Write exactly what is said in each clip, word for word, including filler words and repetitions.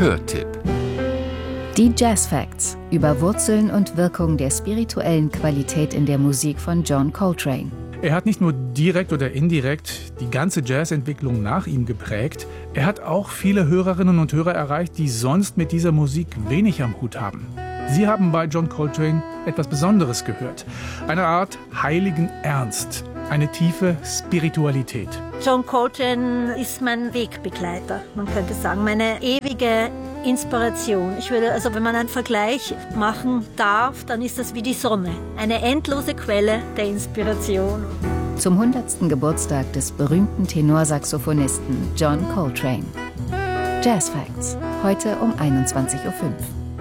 Hörtipp. Die Jazz Facts über Wurzeln und Wirkung der spirituellen Qualität in der Musik von John Coltrane. Er hat nicht nur direkt oder indirekt die ganze Jazzentwicklung nach ihm geprägt, er hat auch viele Hörerinnen und Hörer erreicht, die sonst mit dieser Musik wenig am Hut haben. Sie haben bei John Coltrane etwas Besonderes gehört. Eine Art heiligen Ernst, eine tiefe Spiritualität. John Coltrane ist mein Wegbegleiter, man könnte sagen, meine ewige Inspiration. Ich würde, also wenn man einen Vergleich machen darf, dann ist das wie die Sonne. Eine endlose Quelle der Inspiration. Zum hundertsten Geburtstag des berühmten Tenorsaxophonisten John Coltrane. Jazz Facts, heute um einundzwanzig Uhr fünf.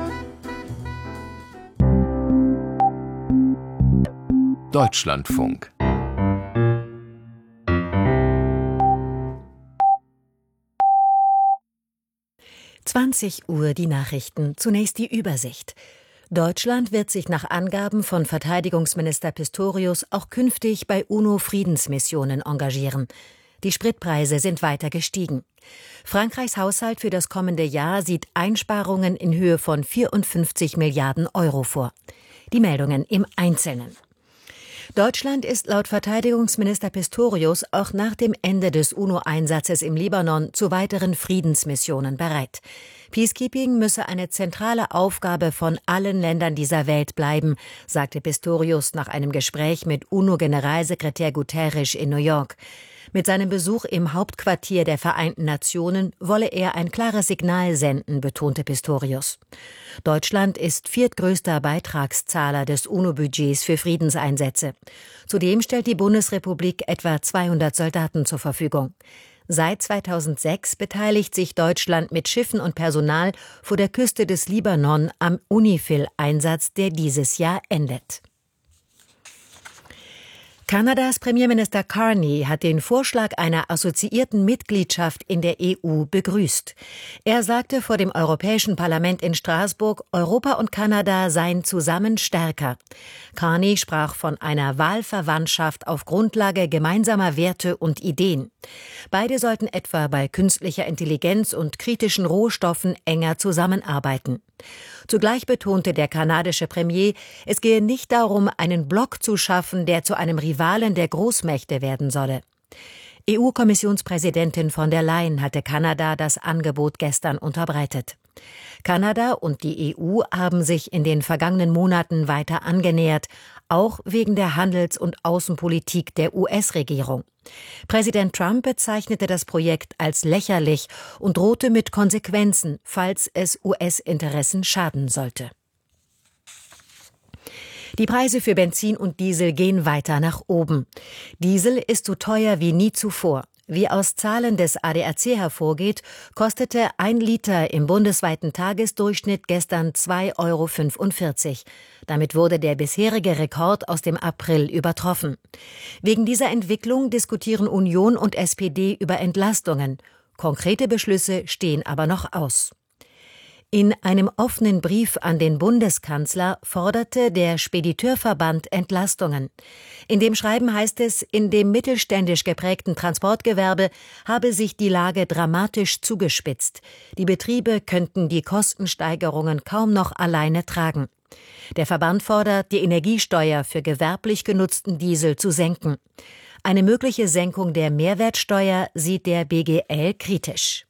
Deutschlandfunk. zwanzig Uhr die Nachrichten. Zunächst die Übersicht. Deutschland wird sich nach Angaben von Verteidigungsminister Pistorius auch künftig bei UNO-Friedensmissionen engagieren. Die Spritpreise sind weiter gestiegen. Frankreichs Haushalt für das kommende Jahr sieht Einsparungen in Höhe von vierundfünfzig Milliarden Euro vor. Die Meldungen im Einzelnen. Deutschland ist laut Verteidigungsminister Pistorius auch nach dem Ende des UNO-Einsatzes im Libanon zu weiteren Friedensmissionen bereit. Peacekeeping müsse eine zentrale Aufgabe von allen Ländern dieser Welt bleiben, sagte Pistorius nach einem Gespräch mit UNO-Generalsekretär Guterres in New York. Mit seinem Besuch im Hauptquartier der Vereinten Nationen wolle er ein klares Signal senden, betonte Pistorius. Deutschland ist viertgrößter Beitragszahler des UNO-Budgets für Friedenseinsätze. Zudem stellt die Bundesrepublik etwa zweihundert Soldaten zur Verfügung. Seit zweitausendsechs beteiligt sich Deutschland mit Schiffen und Personal vor der Küste des Libanon am UNIFIL-Einsatz, der dieses Jahr endet. Kanadas Premierminister Carney hat den Vorschlag einer assoziierten Mitgliedschaft in der E U begrüßt. Er sagte vor dem Europäischen Parlament in Straßburg, Europa und Kanada seien zusammen stärker. Carney sprach von einer Wahlverwandtschaft auf Grundlage gemeinsamer Werte und Ideen. Beide sollten etwa bei künstlicher Intelligenz und kritischen Rohstoffen enger zusammenarbeiten. Zugleich betonte der kanadische Premier, es gehe nicht darum, einen Block zu schaffen, der zu einem Rivalen der Großmächte werden solle. E U-Kommissionspräsidentin von der Leyen hatte Kanada das Angebot gestern unterbreitet. Kanada und die E U haben sich in den vergangenen Monaten weiter angenähert, auch wegen der Handels- und Außenpolitik der U S-Regierung. Präsident Trump bezeichnete das Projekt als lächerlich und drohte mit Konsequenzen, falls es U S-Interessen schaden sollte. Die Preise für Benzin und Diesel gehen weiter nach oben. Diesel ist so teuer wie nie zuvor. Wie aus Zahlen des A D A C hervorgeht, kostete ein Liter im bundesweiten Tagesdurchschnitt gestern zwei Euro fünfundvierzig. Damit wurde der bisherige Rekord aus dem April übertroffen. Wegen dieser Entwicklung diskutieren Union und S P D über Entlastungen. Konkrete Beschlüsse stehen aber noch aus. In einem offenen Brief an den Bundeskanzler forderte der Spediteurverband Entlastungen. In dem Schreiben heißt es, in dem mittelständisch geprägten Transportgewerbe habe sich die Lage dramatisch zugespitzt. Die Betriebe könnten die Kostensteigerungen kaum noch alleine tragen. Der Verband fordert, die Energiesteuer für gewerblich genutzten Diesel zu senken. Eine mögliche Senkung der Mehrwertsteuer sieht der B G L kritisch.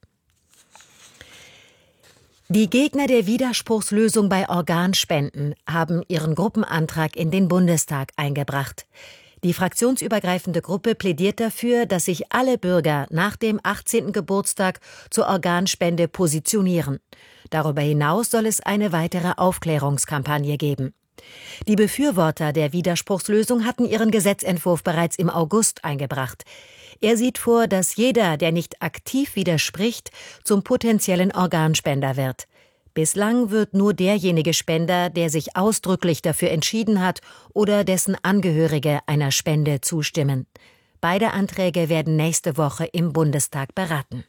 Die Gegner der Widerspruchslösung bei Organspenden haben ihren Gruppenantrag in den Bundestag eingebracht. Die fraktionsübergreifende Gruppe plädiert dafür, dass sich alle Bürger nach dem achtzehnten Geburtstag zur Organspende positionieren. Darüber hinaus soll es eine weitere Aufklärungskampagne geben. Die Befürworter der Widerspruchslösung hatten ihren Gesetzentwurf bereits im August eingebracht. Er sieht vor, dass jeder, der nicht aktiv widerspricht, zum potenziellen Organspender wird. Bislang wird nur derjenige Spender, der sich ausdrücklich dafür entschieden hat oder dessen Angehörige einer Spende zustimmen. Beide Anträge werden nächste Woche im Bundestag beraten.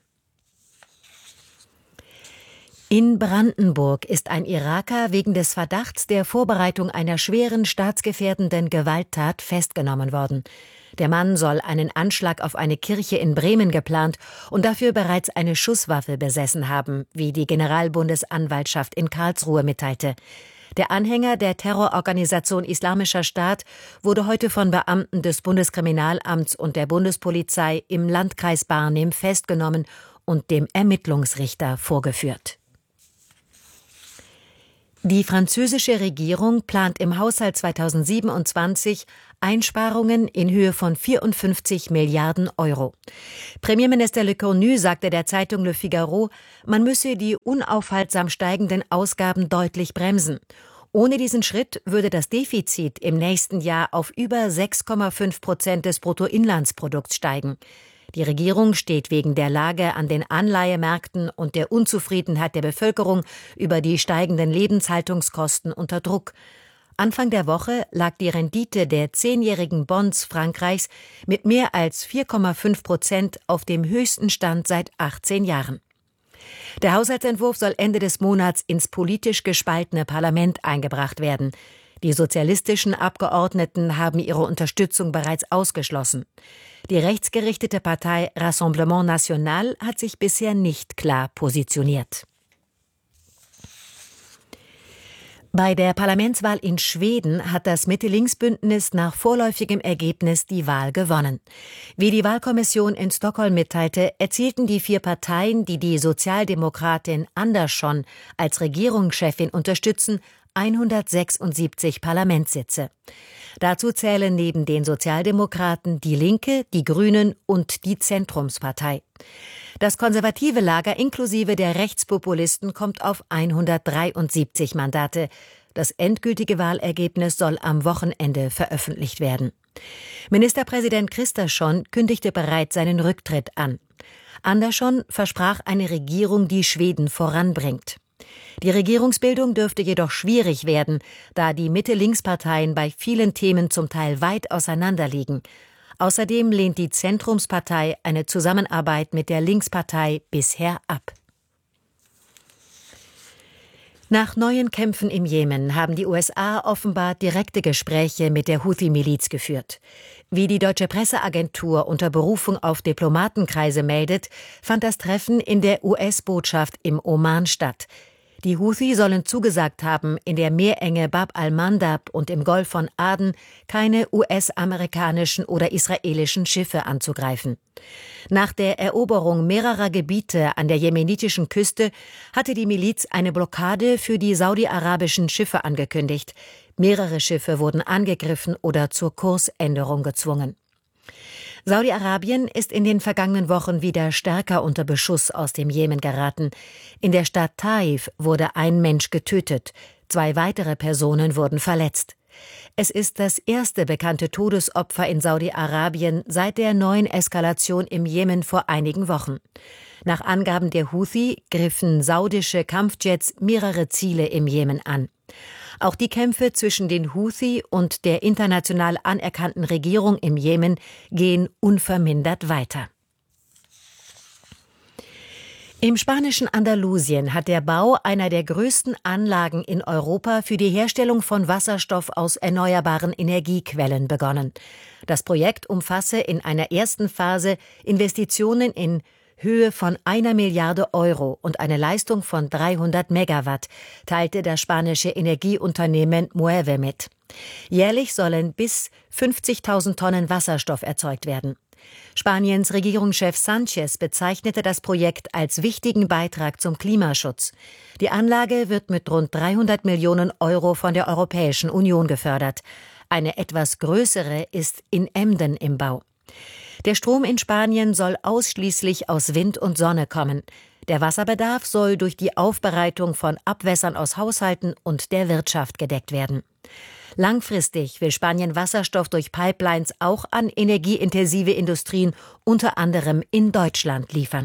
In Brandenburg ist ein Iraker wegen des Verdachts der Vorbereitung einer schweren staatsgefährdenden Gewalttat festgenommen worden. Der Mann soll einen Anschlag auf eine Kirche in Bremen geplant und dafür bereits eine Schusswaffe besessen haben, wie die Generalbundesanwaltschaft in Karlsruhe mitteilte. Der Anhänger der Terrororganisation Islamischer Staat wurde heute von Beamten des Bundeskriminalamts und der Bundespolizei im Landkreis Barnim festgenommen und dem Ermittlungsrichter vorgeführt. Die französische Regierung plant im Haushalt zweitausendsiebenundzwanzig Einsparungen in Höhe von vierundfünfzig Milliarden Euro. Premierminister Lecornu sagte der Zeitung Le Figaro, man müsse die unaufhaltsam steigenden Ausgaben deutlich bremsen. Ohne diesen Schritt würde das Defizit im nächsten Jahr auf über sechs Komma fünf Prozent des Bruttoinlandsprodukts steigen. Die Regierung steht wegen der Lage an den Anleihemärkten und der Unzufriedenheit der Bevölkerung über die steigenden Lebenshaltungskosten unter Druck. Anfang der Woche lag die Rendite der zehnjährigen Bonds Frankreichs mit mehr als vier Komma fünf Prozent auf dem höchsten Stand seit achtzehn Jahren. Der Haushaltsentwurf soll Ende des Monats ins politisch gespaltene Parlament eingebracht werden. Die sozialistischen Abgeordneten haben ihre Unterstützung bereits ausgeschlossen. Die rechtsgerichtete Partei Rassemblement National hat sich bisher nicht klar positioniert. Bei der Parlamentswahl in Schweden hat das Mitte-Links-Bündnis nach vorläufigem Ergebnis die Wahl gewonnen. Wie die Wahlkommission in Stockholm mitteilte, erzielten die vier Parteien, die die Sozialdemokratin Andersson als Regierungschefin unterstützen, hundertsechsundsiebzig Parlamentssitze. Dazu zählen neben den Sozialdemokraten die Linke, die Grünen und die Zentrumspartei. Das konservative Lager inklusive der Rechtspopulisten kommt auf hundertdreiundsiebzig Mandate. Das endgültige Wahlergebnis soll am Wochenende veröffentlicht werden. Ministerpräsident Kristersson kündigte bereits seinen Rücktritt an. Andersson versprach eine Regierung, die Schweden voranbringt. Die Regierungsbildung dürfte jedoch schwierig werden, da die Mitte-Links-Parteien bei vielen Themen zum Teil weit auseinanderliegen. Außerdem lehnt die Zentrumspartei eine Zusammenarbeit mit der Linkspartei bisher ab. Nach neuen Kämpfen im Jemen haben die U S A offenbar direkte Gespräche mit der Houthi-Miliz geführt. Wie die deutsche Presseagentur unter Berufung auf Diplomatenkreise meldet, fand das Treffen in der U S-Botschaft im Oman statt. Die Houthi sollen zugesagt haben, in der Meerenge Bab al-Mandab und im Golf von Aden keine U S-amerikanischen oder israelischen Schiffe anzugreifen. Nach der Eroberung mehrerer Gebiete an der jemenitischen Küste hatte die Miliz eine Blockade für die saudi-arabischen Schiffe angekündigt. Mehrere Schiffe wurden angegriffen oder zur Kursänderung gezwungen. Saudi-Arabien ist in den vergangenen Wochen wieder stärker unter Beschuss aus dem Jemen geraten. In der Stadt Taif wurde ein Mensch getötet, zwei weitere Personen wurden verletzt. Es ist das erste bekannte Todesopfer in Saudi-Arabien seit der neuen Eskalation im Jemen vor einigen Wochen. Nach Angaben der Houthi griffen saudische Kampfjets mehrere Ziele im Jemen an. Auch die Kämpfe zwischen den Houthi und der international anerkannten Regierung im Jemen gehen unvermindert weiter. Im spanischen Andalusien hat der Bau einer der größten Anlagen in Europa für die Herstellung von Wasserstoff aus erneuerbaren Energiequellen begonnen. Das Projekt umfasse in einer ersten Phase Investitionen in Höhe von einer Milliarde Euro und eine Leistung von dreihundert Megawatt, teilte das spanische Energieunternehmen Moeve mit. Jährlich sollen bis fünfzigtausend Tonnen Wasserstoff erzeugt werden. Spaniens Regierungschef Sánchez bezeichnete das Projekt als wichtigen Beitrag zum Klimaschutz. Die Anlage wird mit rund dreihundert Millionen Euro von der Europäischen Union gefördert. Eine etwas größere ist in Emden im Bau. Der Strom in Spanien soll ausschließlich aus Wind und Sonne kommen. Der Wasserbedarf soll durch die Aufbereitung von Abwässern aus Haushalten und der Wirtschaft gedeckt werden. Langfristig will Spanien Wasserstoff durch Pipelines auch an energieintensive Industrien, unter anderem in Deutschland, liefern.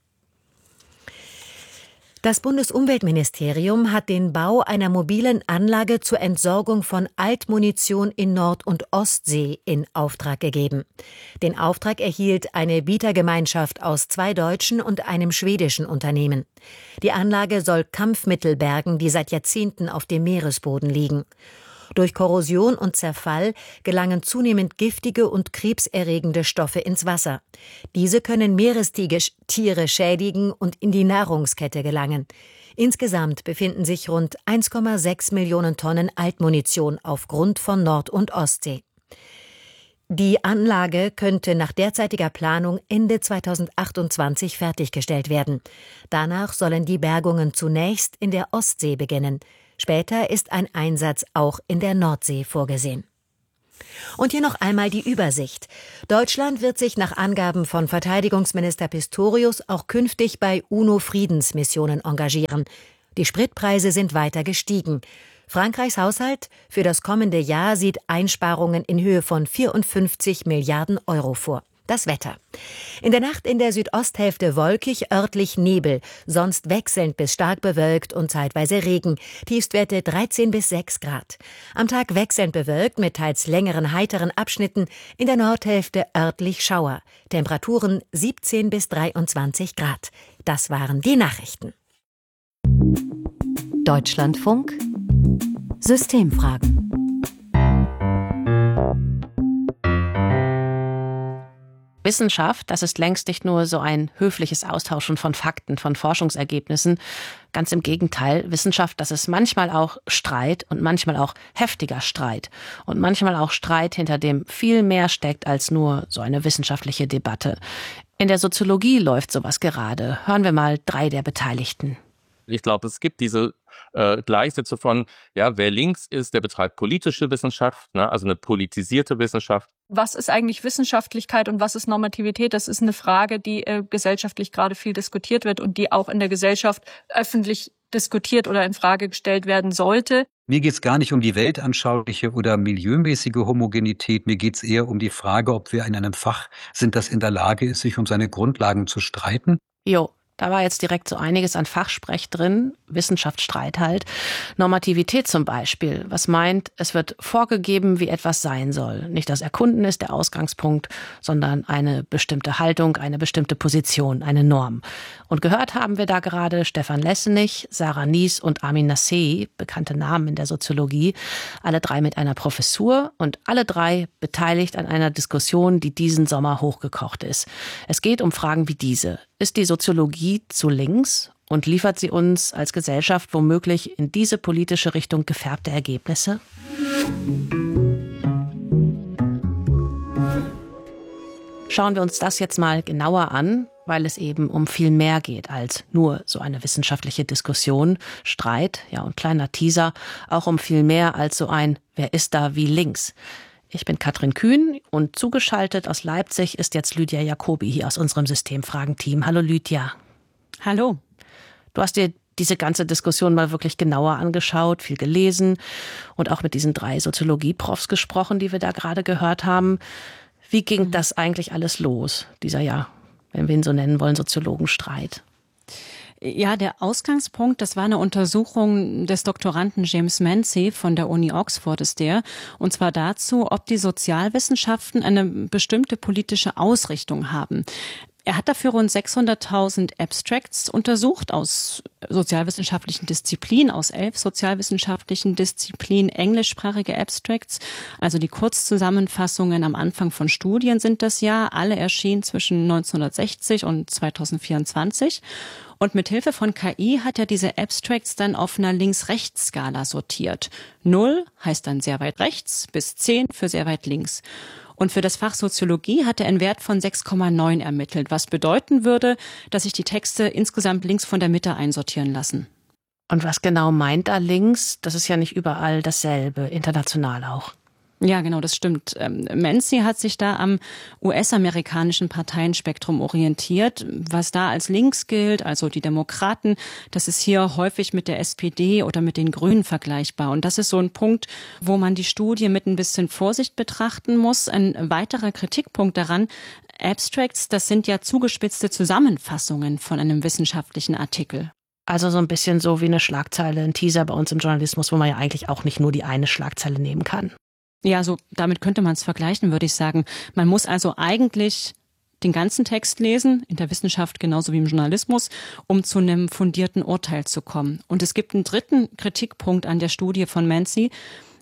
Das Bundesumweltministerium hat den Bau einer mobilen Anlage zur Entsorgung von Altmunition in Nord- und Ostsee in Auftrag gegeben. Den Auftrag erhielt eine Bietergemeinschaft aus zwei deutschen und einem schwedischen Unternehmen. Die Anlage soll Kampfmittel bergen, die seit Jahrzehnten auf dem Meeresboden liegen. Durch Korrosion und Zerfall gelangen zunehmend giftige und krebserregende Stoffe ins Wasser. Diese können Meerestiere schädigen und in die Nahrungskette gelangen. Insgesamt befinden sich rund eins Komma sechs Millionen Tonnen Altmunition auf Grund von Nord- und Ostsee. Die Anlage könnte nach derzeitiger Planung Ende zweitausendachtundzwanzig fertiggestellt werden. Danach sollen die Bergungen zunächst in der Ostsee beginnen. Später ist ein Einsatz auch in der Nordsee vorgesehen. Und hier noch einmal die Übersicht. Deutschland wird sich nach Angaben von Verteidigungsminister Pistorius auch künftig bei UNO-Friedensmissionen engagieren. Die Spritpreise sind weiter gestiegen. Frankreichs Haushalt für das kommende Jahr sieht Einsparungen in Höhe von vierundfünfzig Milliarden Euro vor. Das Wetter. In der Nacht in der Südosthälfte wolkig, örtlich Nebel, sonst wechselnd bis stark bewölkt und zeitweise Regen. Tiefstwerte dreizehn bis sechs Grad. Am Tag wechselnd bewölkt mit teils längeren heiteren Abschnitten, in der Nordhälfte örtlich Schauer. Temperaturen siebzehn bis dreiundzwanzig Grad. Das waren die Nachrichten. Deutschlandfunk Systemfragen. Wissenschaft, das ist längst nicht nur so ein höfliches Austauschen von Fakten, von Forschungsergebnissen. Ganz im Gegenteil, Wissenschaft, das ist manchmal auch Streit und manchmal auch heftiger Streit. Und manchmal auch Streit, hinter dem viel mehr steckt als nur so eine wissenschaftliche Debatte. In der Soziologie läuft sowas gerade. Hören wir mal drei der Beteiligten. Ich glaube, es gibt diese äh, Gleichsätze von, ja, wer links ist, der betreibt politische Wissenschaft, ne, also eine politisierte Wissenschaft. Was ist eigentlich Wissenschaftlichkeit und was ist Normativität? Das ist eine Frage, die äh, gesellschaftlich gerade viel diskutiert wird und die auch in der Gesellschaft öffentlich diskutiert oder in Frage gestellt werden sollte. Mir geht es gar nicht um die weltanschauliche oder milieumäßige Homogenität. Mir geht es eher um die Frage, ob wir in einem Fach sind, das in der Lage ist, sich um seine Grundlagen zu streiten. Jo. Da war jetzt direkt so einiges an Fachsprech drin, Wissenschaftsstreit halt. Normativität zum Beispiel, was meint, es wird vorgegeben, wie etwas sein soll. Nicht das Erkunden ist der Ausgangspunkt, sondern eine bestimmte Haltung, eine bestimmte Position, eine Norm. Und gehört haben wir da gerade Stefan Lessenich, Sarah Nies und Amin Nassei, bekannte Namen in der Soziologie, alle drei mit einer Professur und alle drei beteiligt an einer Diskussion, die diesen Sommer hochgekocht ist. Es geht um Fragen wie diese. Ist die Soziologie zu links und liefert sie uns als Gesellschaft womöglich in diese politische Richtung gefärbte Ergebnisse? Schauen wir uns das jetzt mal genauer an, weil es eben um viel mehr geht als nur so eine wissenschaftliche Diskussion, Streit, ja und kleiner Teaser, auch um viel mehr als so ein Wer ist da wie links? Ich bin Katrin Kühn und zugeschaltet aus Leipzig ist jetzt Lydia Jacobi hier aus unserem Systemfragen-Team. Hallo Lydia. Hallo. Du hast dir diese ganze Diskussion mal wirklich genauer angeschaut, viel gelesen und auch mit diesen drei Soziologie-Profs gesprochen, die wir da gerade gehört haben. Wie ging das eigentlich alles los, dieser, ja, wenn wir ihn so nennen wollen, Soziologenstreit? Ja, der Ausgangspunkt, das war eine Untersuchung des Doktoranden James Mancy von der Uni Oxford ist der, und zwar dazu, ob die Sozialwissenschaften eine bestimmte politische Ausrichtung haben. Er hat dafür rund sechshunderttausend Abstracts untersucht aus sozialwissenschaftlichen Disziplinen, aus elf sozialwissenschaftlichen Disziplinen, englischsprachige Abstracts, also die Kurzzusammenfassungen am Anfang von Studien sind das ja, alle erschienen zwischen neunzehnhundertsechzig und zweitausendvierundzwanzig. Und mit Hilfe von K I hat er diese Abstracts dann auf einer Links-Rechts-Skala sortiert. Null heißt dann sehr weit rechts, bis zehn für sehr weit links. Und für das Fach Soziologie hat er einen Wert von sechs Komma neun ermittelt, was bedeuten würde, dass sich die Texte insgesamt links von der Mitte einsortieren lassen. Und was genau meint da links? Das ist ja nicht überall dasselbe, international auch. Ja, genau, das stimmt. Ähm, Mancy hat sich da am U S-amerikanischen Parteienspektrum orientiert. Was da als links gilt, also die Demokraten, das ist hier häufig mit der S P D oder mit den Grünen vergleichbar. Und das ist so ein Punkt, wo man die Studie mit ein bisschen Vorsicht betrachten muss. Ein weiterer Kritikpunkt daran, Abstracts, das sind ja zugespitzte Zusammenfassungen von einem wissenschaftlichen Artikel. Also so ein bisschen so wie eine Schlagzeile, ein Teaser bei uns im Journalismus, wo man ja eigentlich auch nicht nur die eine Schlagzeile nehmen kann. Ja, so damit könnte man es vergleichen, würde ich sagen. Man muss also eigentlich den ganzen Text lesen, in der Wissenschaft genauso wie im Journalismus, um zu einem fundierten Urteil zu kommen. Und es gibt einen dritten Kritikpunkt an der Studie von Mancy.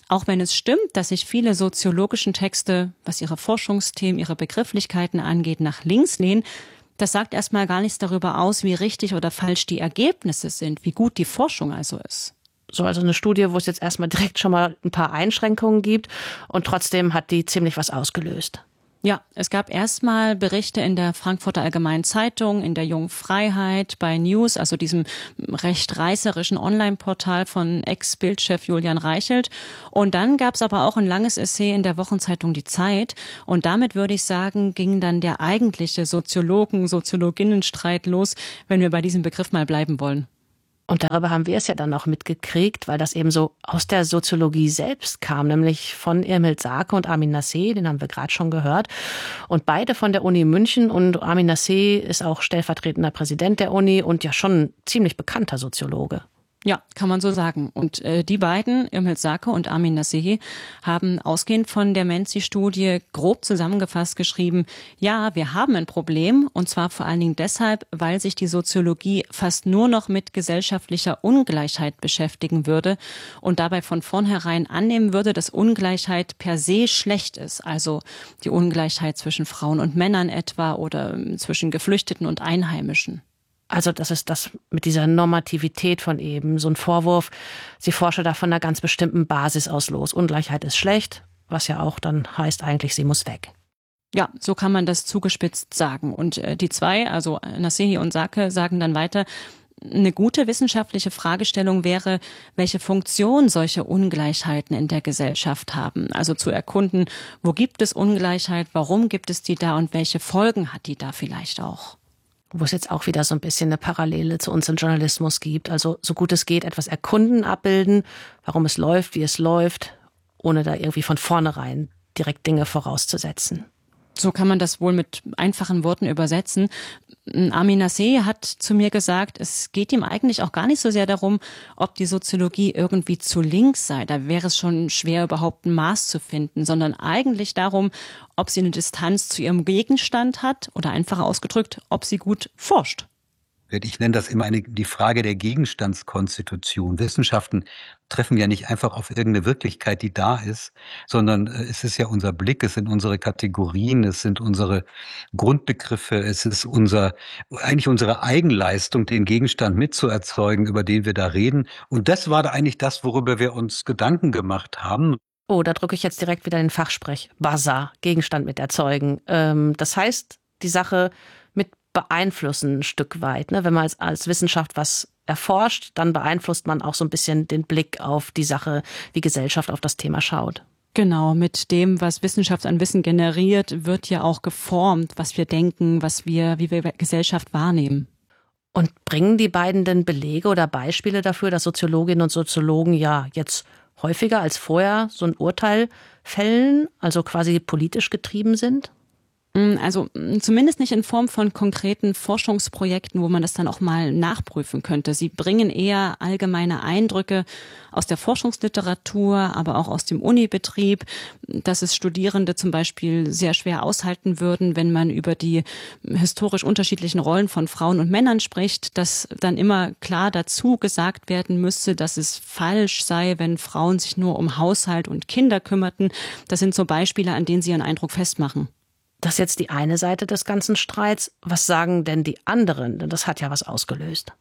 Auch wenn es stimmt, dass sich viele soziologischen Texte, was ihre Forschungsthemen, ihre Begrifflichkeiten angeht, nach links lehnen, das sagt erstmal gar nichts darüber aus, wie richtig oder falsch die Ergebnisse sind, wie gut die Forschung also ist. So, also eine Studie, wo es jetzt erstmal direkt schon mal ein paar Einschränkungen gibt und trotzdem hat die ziemlich was ausgelöst. Ja, es gab erstmal Berichte in der Frankfurter Allgemeinen Zeitung, in der Jungen Freiheit, bei News, also diesem recht reißerischen Online-Portal von Ex-Bildchef Julian Reichelt. Und dann gab es aber auch ein langes Essay in der Wochenzeitung Die Zeit. Und damit würde ich sagen, ging dann der eigentliche Soziologen-, Soziologinnenstreit los, wenn wir bei diesem Begriff mal bleiben wollen. Und darüber haben wir es ja dann auch mitgekriegt, weil das eben so aus der Soziologie selbst kam, nämlich von Irmhild Sake und Armin Nassé, den haben wir gerade schon gehört. Und beide von der Uni München, und Armin Nassé ist auch stellvertretender Präsident der Uni und ja schon ein ziemlich bekannter Soziologe. Ja, kann man so sagen. Und äh, die beiden, Irmhild Sake und Armin Nassé, haben ausgehend von der Menzi-Studie grob zusammengefasst geschrieben, ja, wir haben ein Problem, und zwar vor allen Dingen deshalb, weil sich die Soziologie fast nur noch mit gesellschaftlicher Ungleichheit beschäftigen würde und dabei von vornherein annehmen würde, dass Ungleichheit per se schlecht ist, also die Ungleichheit zwischen Frauen und Männern etwa oder zwischen Geflüchteten und Einheimischen. Also das ist das mit dieser Normativität von eben, so ein Vorwurf, sie forsche da von einer ganz bestimmten Basis aus los. Ungleichheit ist schlecht, was ja auch dann heißt eigentlich, sie muss weg. Ja, so kann man das zugespitzt sagen. Und äh, die zwei, also Nassé und Sake, sagen dann weiter, eine gute wissenschaftliche Fragestellung wäre, welche Funktion solche Ungleichheiten in der Gesellschaft haben. Also zu erkunden, wo gibt es Ungleichheit, warum gibt es die da und welche Folgen hat die da vielleicht auch. Wo es jetzt auch wieder so ein bisschen eine Parallele zu uns im Journalismus gibt. Also so gut es geht, etwas erkunden, abbilden, warum es läuft, wie es läuft, ohne da irgendwie von vornherein direkt Dinge vorauszusetzen. So kann man das wohl mit einfachen Worten übersetzen. Armin Nassé hat zu mir gesagt, es geht ihm eigentlich auch gar nicht so sehr darum, ob die Soziologie irgendwie zu links sei. Da wäre es schon schwer, überhaupt ein Maß zu finden, sondern eigentlich darum, ob sie eine Distanz zu ihrem Gegenstand hat oder einfacher ausgedrückt, ob sie gut forscht. Ich nenne das immer eine, die Frage der Gegenstandskonstitution. Wissenschaften treffen ja nicht einfach auf irgendeine Wirklichkeit, die da ist, sondern es ist ja unser Blick, es sind unsere Kategorien, es sind unsere Grundbegriffe, es ist unser, eigentlich unsere Eigenleistung, den Gegenstand mitzuerzeugen, über den wir da reden. Und das war da eigentlich das, worüber wir uns Gedanken gemacht haben. Oh, da drücke ich jetzt direkt wieder den Fachsprech. Buzzer, Gegenstand mit erzeugen. Ähm, das heißt, die Sache mit beeinflussen ein Stück weit. Ne? Wenn man als, als Wissenschaft was erforscht, dann beeinflusst man auch so ein bisschen den Blick auf die Sache, wie Gesellschaft auf das Thema schaut. Genau, mit dem, was Wissenschaft an Wissen generiert, wird ja auch geformt, was wir denken, was wir, wie wir Gesellschaft wahrnehmen. Und bringen die beiden denn Belege oder Beispiele dafür, dass Soziologinnen und Soziologen ja jetzt häufiger als vorher so ein Urteil fällen, also quasi politisch getrieben sind? Also zumindest nicht in Form von konkreten Forschungsprojekten, wo man das dann auch mal nachprüfen könnte. Sie bringen eher allgemeine Eindrücke aus der Forschungsliteratur, aber auch aus dem Unibetrieb, dass es Studierende zum Beispiel sehr schwer aushalten würden, wenn man über die historisch unterschiedlichen Rollen von Frauen und Männern spricht, dass dann immer klar dazu gesagt werden müsste, dass es falsch sei, wenn Frauen sich nur um Haushalt und Kinder kümmerten. Das sind so Beispiele, an denen sie ihren Eindruck festmachen. Das ist jetzt die eine Seite des ganzen Streits. Was sagen denn die anderen? Denn das hat ja was ausgelöst.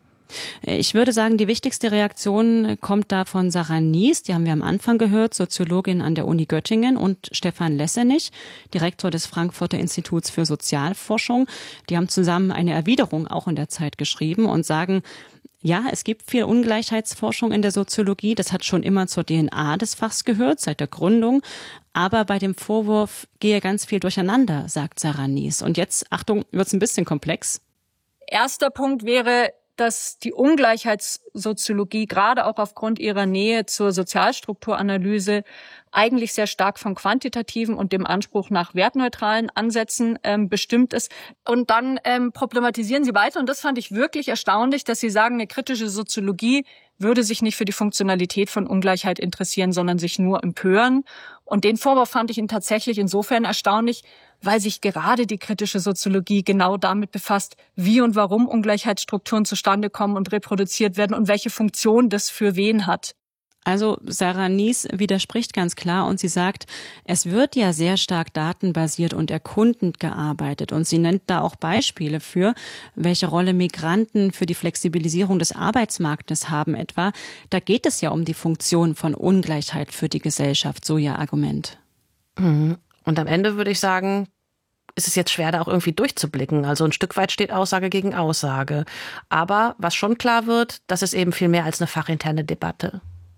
Ich würde sagen, die wichtigste Reaktion kommt da von Sarah Nies, die haben wir am Anfang gehört, Soziologin an der Uni Göttingen, und Stefan Lessenich, Direktor des Frankfurter Instituts für Sozialforschung. Die haben zusammen eine Erwiderung auch in der Zeit geschrieben und sagen, ja, es gibt viel Ungleichheitsforschung in der Soziologie. Das hat schon immer zur D N A des Fachs gehört, seit der Gründung. Aber bei dem Vorwurf gehe ganz viel durcheinander, sagt Sarah Nies. Und jetzt, Achtung, wird's ein bisschen komplex. Erster Punkt wäre, dass die Ungleichheitssoziologie gerade auch aufgrund ihrer Nähe zur Sozialstrukturanalyse eigentlich sehr stark von quantitativen und dem Anspruch nach wertneutralen Ansätzen ähm, bestimmt ist. Und dann ähm, problematisieren sie weiter, und das fand ich wirklich erstaunlich, dass sie sagen, eine kritische Soziologie würde sich nicht für die Funktionalität von Ungleichheit interessieren, sondern sich nur empören. Und den Vorwurf fand ich ihn tatsächlich insofern erstaunlich, weil sich gerade die kritische Soziologie genau damit befasst, wie und warum Ungleichheitsstrukturen zustande kommen und reproduziert werden und welche Funktion das für wen hat. Also Sarah Nies widerspricht ganz klar und sie sagt, es wird ja sehr stark datenbasiert und erkundend gearbeitet. Und sie nennt da auch Beispiele für, welche Rolle Migranten für die Flexibilisierung des Arbeitsmarktes haben etwa. Da geht es ja um die Funktion von Ungleichheit für die Gesellschaft, so ihr Argument. Und am Ende würde ich sagen, ist es jetzt schwer, da auch irgendwie durchzublicken. Also ein Stück weit steht Aussage gegen Aussage. Aber was schon klar wird, das ist eben viel mehr als eine fachinterne Debatte.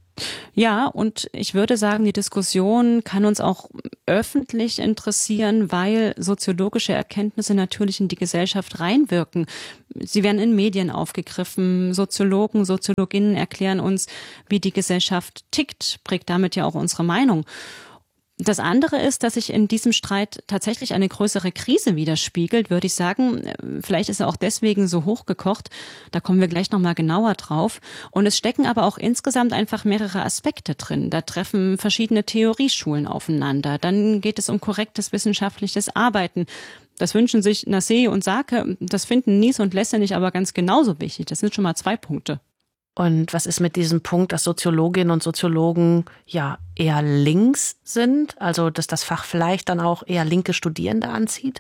Ja, und ich würde sagen, die Diskussion kann uns auch öffentlich interessieren, weil soziologische Erkenntnisse natürlich in die Gesellschaft reinwirken. Sie werden in Medien aufgegriffen. Soziologen, Soziologinnen erklären uns, wie die Gesellschaft tickt, prägt damit ja auch unsere Meinung. Das andere ist, dass sich in diesem Streit tatsächlich eine größere Krise widerspiegelt, würde ich sagen. Vielleicht ist er auch deswegen so hochgekocht. Da kommen wir gleich nochmal genauer drauf. Und es stecken aber auch insgesamt einfach mehrere Aspekte drin. Da treffen verschiedene Theorieschulen aufeinander. Dann geht es um korrektes wissenschaftliches Arbeiten. Das wünschen sich Nassé und Sake. Das finden Nies und Lessenich aber ganz genauso wichtig. Das sind schon mal zwei Punkte. Und was ist mit diesem Punkt, dass Soziologinnen und Soziologen ja eher links sind? Also, dass das Fach vielleicht dann auch eher linke Studierende anzieht?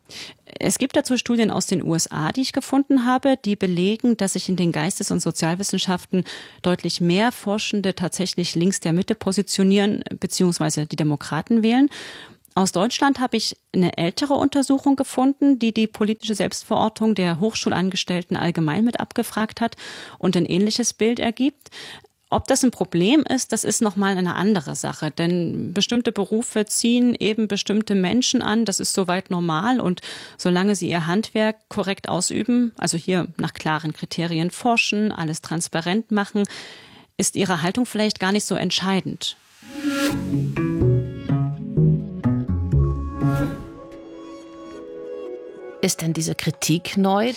Es gibt dazu Studien aus den U S A, die ich gefunden habe, die belegen, dass sich in den Geistes- und Sozialwissenschaften deutlich mehr Forschende tatsächlich links der Mitte positionieren, beziehungsweise die Demokraten wählen. Aus Deutschland habe ich eine ältere Untersuchung gefunden, die die politische Selbstverortung der Hochschulangestellten allgemein mit abgefragt hat und ein ähnliches Bild ergibt. Ob das ein Problem ist, das ist nochmal eine andere Sache, denn bestimmte Berufe ziehen eben bestimmte Menschen an, das ist soweit normal und solange sie ihr Handwerk korrekt ausüben, also hier nach klaren Kriterien forschen, alles transparent machen, ist ihre Haltung vielleicht gar nicht so entscheidend. Ist denn diese Kritik neu?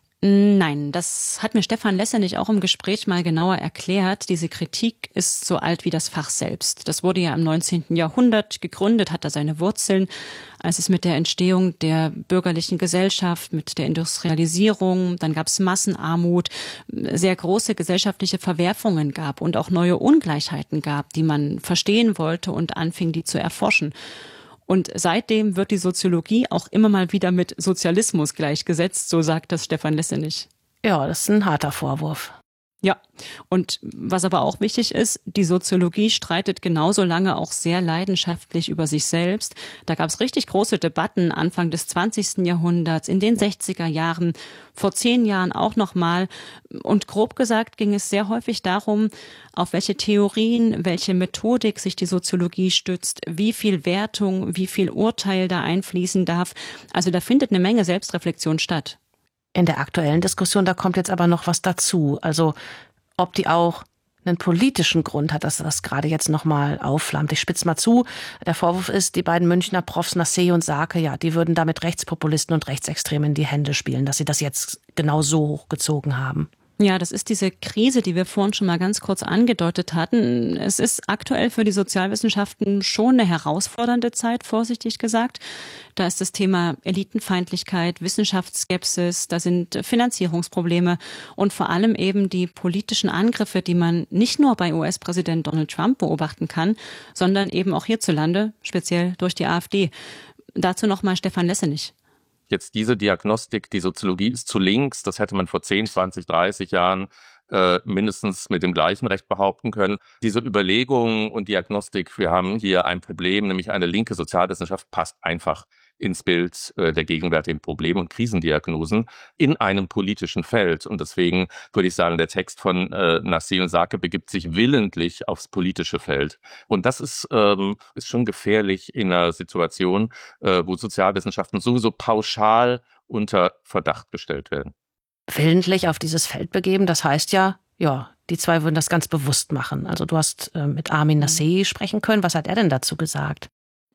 Nein, das hat mir Stefan Lessenich auch im Gespräch mal genauer erklärt. Diese Kritik ist so alt wie das Fach selbst. Das wurde ja im neunzehnten Jahrhundert gegründet, hat da seine Wurzeln, als es mit der Entstehung der bürgerlichen Gesellschaft, mit der Industrialisierung, dann gab es Massenarmut, sehr große gesellschaftliche Verwerfungen gab und auch neue Ungleichheiten gab, die man verstehen wollte und anfing, die zu erforschen. Und seitdem wird die Soziologie auch immer mal wieder mit Sozialismus gleichgesetzt, so sagt das Stefan Lessenich. Ja, das ist ein harter Vorwurf. Ja, und was aber auch wichtig ist, die Soziologie streitet genauso lange auch sehr leidenschaftlich über sich selbst. Da gab es richtig große Debatten Anfang des zwanzigsten Jahrhunderts, in den sechziger Jahren, vor zehn Jahren auch nochmal. Und grob gesagt ging es sehr häufig darum, auf welche Theorien, welche Methodik sich die Soziologie stützt, wie viel Wertung, wie viel Urteil da einfließen darf. Also da findet eine Menge Selbstreflexion statt. In der aktuellen Diskussion, da kommt jetzt aber noch was dazu. Also ob die auch einen politischen Grund hat, dass das gerade jetzt nochmal aufflammt. Ich spitze mal zu. Der Vorwurf ist, die beiden Münchner Profs Nassé und Sake, ja, die würden damit Rechtspopulisten und Rechtsextremen in die Hände spielen, dass sie das jetzt genau so hochgezogen haben. Ja, das ist diese Krise, die wir vorhin schon mal ganz kurz angedeutet hatten. Es ist aktuell für die Sozialwissenschaften schon eine herausfordernde Zeit, vorsichtig gesagt. Da ist das Thema Elitenfeindlichkeit, Wissenschaftsskepsis, da sind Finanzierungsprobleme und vor allem eben die politischen Angriffe, die man nicht nur bei U S-Präsident Donald Trump beobachten kann, sondern eben auch hierzulande, speziell durch die AfD. Dazu nochmal Stefan Lessenich. Jetzt diese Diagnostik, die Soziologie ist zu links, das hätte man vor zehn, zwanzig, dreißig Jahren äh, mindestens mit dem gleichen Recht behaupten können. Diese Überlegung und Diagnostik, wir haben hier ein Problem, nämlich eine linke Sozialwissenschaft, passt einfach ins Bild äh, der gegenwärtigen Probleme und Krisendiagnosen in einem politischen Feld. Und deswegen würde ich sagen, der Text von äh, Nassé und Sake begibt sich willentlich aufs politische Feld. Und das ist, ähm, ist schon gefährlich in einer Situation, äh, wo Sozialwissenschaften sowieso pauschal unter Verdacht gestellt werden. Willentlich auf dieses Feld begeben, das heißt ja, ja, die zwei würden das ganz bewusst machen. Also du hast äh, mit Armin Nassé sprechen können. Was hat er denn dazu gesagt?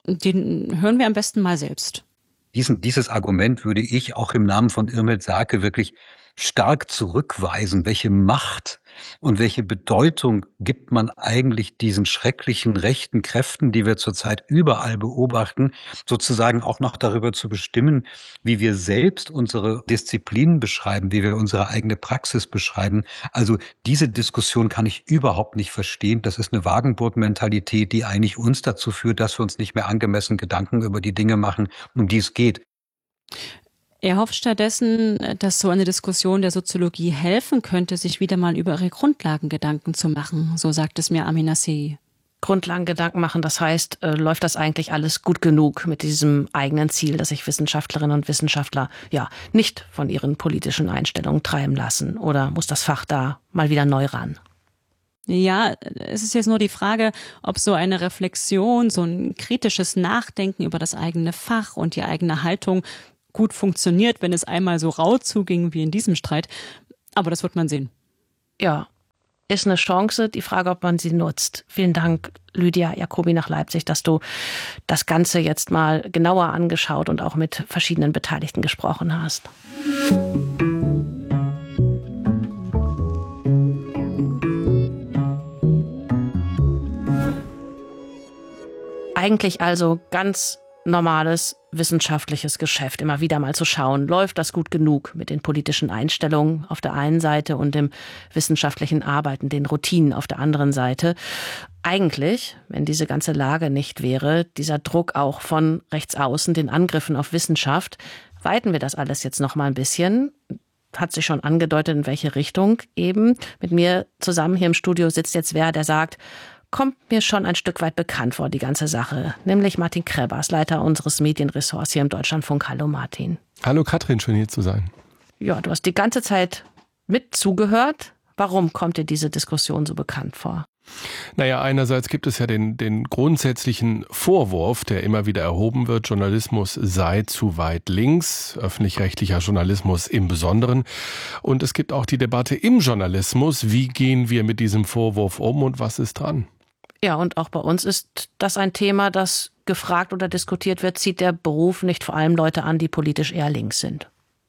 Den hören wir am besten mal selbst. Diesen, dieses Argument würde ich auch im Namen von Irmel Sake wirklich stark zurückweisen, welche Macht Und welche Bedeutung gibt man eigentlich diesen schrecklichen rechten Kräften, die wir zurzeit überall beobachten, sozusagen auch noch darüber zu bestimmen, wie wir selbst unsere Disziplinen beschreiben, wie wir unsere eigene Praxis beschreiben. Also diese Diskussion kann ich überhaupt nicht verstehen. Das ist eine Wagenburg-Mentalität, die eigentlich uns dazu führt, dass wir uns nicht mehr angemessen Gedanken über die Dinge machen, um die es geht. Er hofft stattdessen, dass so eine Diskussion der Soziologie helfen könnte, sich wieder mal über ihre Grundlagen Gedanken zu machen. So sagt es mir Amina Sehi. Grundlagengedanken machen, das heißt, äh, läuft das eigentlich alles gut genug mit diesem eigenen Ziel, dass sich Wissenschaftlerinnen und Wissenschaftler ja nicht von ihren politischen Einstellungen treiben lassen? Oder muss das Fach da mal wieder neu ran? Ja, es ist jetzt nur die Frage, ob so eine Reflexion, so ein kritisches Nachdenken über das eigene Fach und die eigene Haltung gut funktioniert, wenn es einmal so rau zuging wie in diesem Streit. Aber das wird man sehen. Ja, ist eine Chance. Die Frage, ob man sie nutzt. Vielen Dank, Lydia Jacobi nach Leipzig, dass du das Ganze jetzt mal genauer angeschaut und auch mit verschiedenen Beteiligten gesprochen hast. Eigentlich also ganz normales wissenschaftliches Geschäft, immer wieder mal zu schauen, läuft das gut genug mit den politischen Einstellungen auf der einen Seite und dem wissenschaftlichen Arbeiten, den Routinen auf der anderen Seite. Eigentlich, wenn diese ganze Lage nicht wäre, dieser Druck auch von rechts außen, den Angriffen auf Wissenschaft, weiten wir das alles jetzt noch mal ein bisschen. Hat sich schon angedeutet, in welche Richtung eben. Mit mir zusammen hier im Studio sitzt jetzt wer, der sagt, kommt mir schon ein Stück weit bekannt vor, die ganze Sache. Nämlich Martin Krebers, Leiter unseres Medienressorts hier im Deutschlandfunk. Hallo Martin. Hallo Katrin, schön hier zu sein. Ja, du hast die ganze Zeit mit zugehört. Warum kommt dir diese Diskussion so bekannt vor? Naja, einerseits gibt es ja den, den grundsätzlichen Vorwurf, der immer wieder erhoben wird, Journalismus sei zu weit links, öffentlich-rechtlicher Journalismus im Besonderen. Und es gibt auch die Debatte im Journalismus, wie gehen wir mit diesem Vorwurf um und was ist dran? Ja, und auch bei uns ist das ein Thema, das gefragt oder diskutiert wird, zieht der Beruf nicht vor allem Leute an, die politisch eher links sind?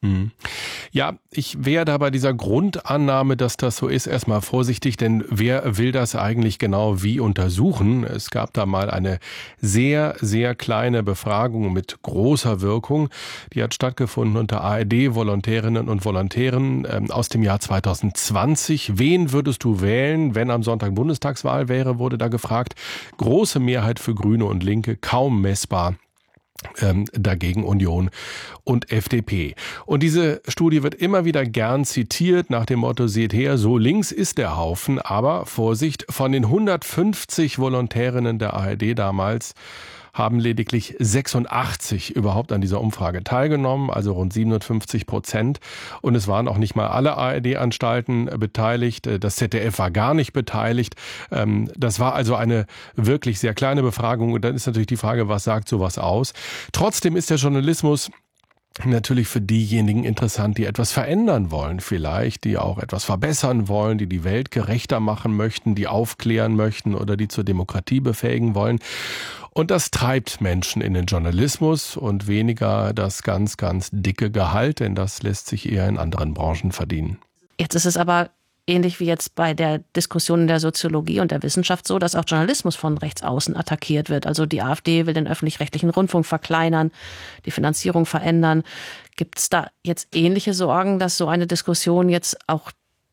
Ja, ich wäre da bei dieser Grundannahme, dass das so ist, erstmal vorsichtig, denn wer will das eigentlich genau wie untersuchen? Es gab da mal eine sehr, sehr kleine Befragung mit großer Wirkung. Die hat stattgefunden unter A R D-Volontärinnen und Volontären ähm, aus dem Jahr zwanzig zwanzig. Wen würdest du wählen, wenn am Sonntag Bundestagswahl wäre, wurde da gefragt. Große Mehrheit für Grüne und Linke, kaum messbar. Ähm, dagegen Union und F D P. Und diese Studie wird immer wieder gern zitiert nach dem Motto, seht her, so links ist der Haufen. Aber Vorsicht, von den hundertfünfzig Volontärinnen der A R D damals haben lediglich sechsundachtzig überhaupt an dieser Umfrage teilgenommen, also rund siebenundfünfzig Prozent. Und es waren auch nicht mal alle A R D-Anstalten beteiligt. Das Z D F war gar nicht beteiligt. Das war also eine wirklich sehr kleine Befragung. Und dann ist natürlich die Frage, was sagt sowas aus? Trotzdem ist der Journalismus natürlich für diejenigen interessant, die etwas verändern wollen vielleicht, die auch etwas verbessern wollen, die die Welt gerechter machen möchten, die aufklären möchten oder die zur Demokratie befähigen wollen. Und das treibt Menschen in den Journalismus und weniger das ganz, ganz dicke Gehalt, denn das lässt sich eher in anderen Branchen verdienen. Jetzt ist es aber ähnlich wie jetzt bei der Diskussion in der Soziologie und der Wissenschaft so, dass auch Journalismus von rechts außen attackiert wird. Also die AfD will den öffentlich-rechtlichen Rundfunk verkleinern, die Finanzierung verändern. Gibt es da jetzt ähnliche Sorgen, dass so eine Diskussion jetzt auch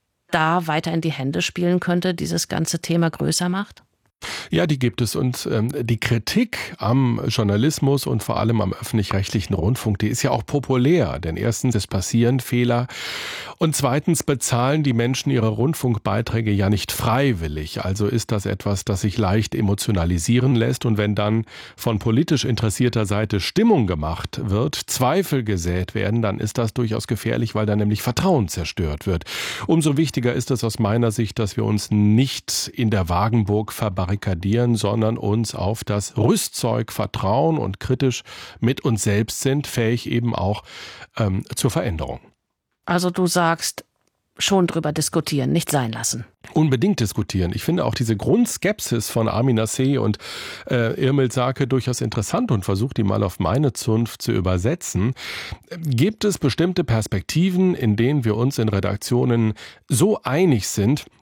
da weiter in die Hände spielen könnte, dieses ganze Thema größer macht? Ja, die gibt es. Und ähm, die Kritik am Journalismus und vor allem am öffentlich-rechtlichen Rundfunk, die ist ja auch populär. Denn erstens, es passieren Fehler. Und zweitens bezahlen die Menschen ihre Rundfunkbeiträge ja nicht freiwillig. Also ist das etwas, das sich leicht emotionalisieren lässt. Und wenn dann von politisch interessierter Seite Stimmung gemacht wird, Zweifel gesät werden, dann ist das durchaus gefährlich, weil dann nämlich Vertrauen zerstört wird. Umso wichtiger ist es aus meiner Sicht, dass wir uns nicht in der Wagenburg verbarrikadieren, sondern uns auf das Rüstzeug vertrauen und kritisch mit uns selbst sind, fähig eben auch ähm, zur Veränderung. Also du sagst, schon drüber diskutieren, nicht sein lassen. Unbedingt diskutieren. Ich finde auch diese Grundskepsis von Amina Sehi und äh, Irmel Sarke durchaus interessant und versuche die mal auf meine Zunft zu übersetzen. Gibt es bestimmte Perspektiven, in denen wir uns in Redaktionen so einig sind,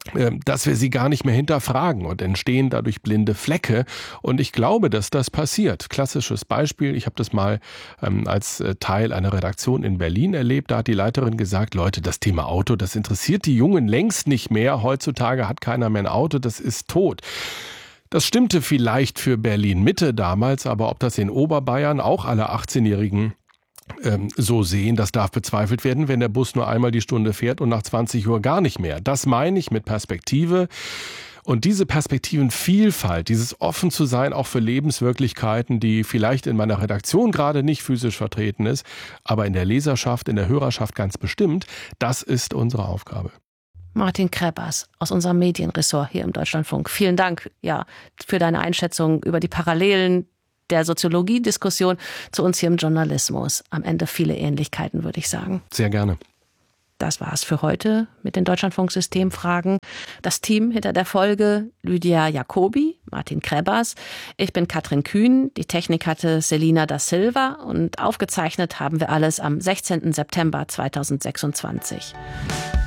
dass wir sie gar nicht mehr hinterfragen und entstehen dadurch blinde Flecke. Und ich glaube, dass das passiert. Klassisches Beispiel, ich habe das mal ähm, als Teil einer Redaktion in Berlin erlebt. Da hat die Leiterin gesagt, Leute, das Thema Auto, das interessiert die Jungen längst nicht mehr. Heutzutage hat keiner mehr ein Auto, das ist tot. Das stimmte vielleicht für Berlin-Mitte damals, aber ob das in Oberbayern auch alle achtzehnjährigen so sehen, das darf bezweifelt werden, wenn der Bus nur einmal die Stunde fährt und nach zwanzig Uhr gar nicht mehr. Das meine ich mit Perspektive. Und diese Perspektivenvielfalt, dieses offen zu sein, auch für Lebenswirklichkeiten, die vielleicht in meiner Redaktion gerade nicht physisch vertreten ist, aber in der Leserschaft, in der Hörerschaft ganz bestimmt, das ist unsere Aufgabe. Martin Krebers aus unserem Medienressort hier im Deutschlandfunk. Vielen Dank, ja, für deine Einschätzung über die Parallelen der Soziologie-Diskussion zu uns hier im Journalismus. Am Ende viele Ähnlichkeiten, würde ich sagen. Sehr gerne. Das war's für heute mit den Deutschlandfunk-Systemfragen. Das Team hinter der Folge: Lydia Jacobi, Martin Krebers. Ich bin Katrin Kühn. Die Technik hatte Selina da Silva und aufgezeichnet haben wir alles am sechzehnten September zweitausendsechsundzwanzig.